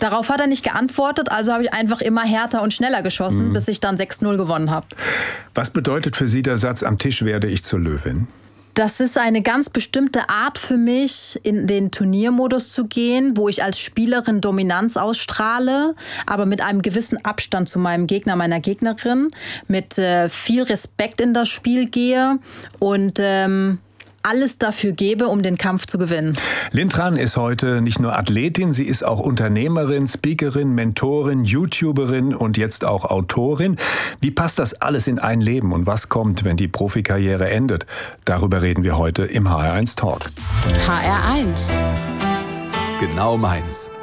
Darauf hat er nicht geantwortet, also habe ich einfach immer härter und schneller geschossen, bis ich dann 6-0 gewonnen habe. Was bedeutet für Sie der Satz, am Tisch werde ich zur Löwin? Das ist eine ganz bestimmte Art für mich, in den Turniermodus zu gehen, wo ich als Spielerin Dominanz ausstrahle, aber mit einem gewissen Abstand zu meinem Gegner, meiner Gegnerin, mit viel Respekt in das Spiel gehe und alles dafür gebe, um den Kampf zu gewinnen. Lynn Tran ist heute nicht nur Athletin, sie ist auch Unternehmerin, Speakerin, Mentorin, YouTuberin und jetzt auch Autorin. Wie passt das alles in ein Leben und was kommt, wenn die Profikarriere endet? Darüber reden wir heute im HR1 Talk. HR1. Genau meins.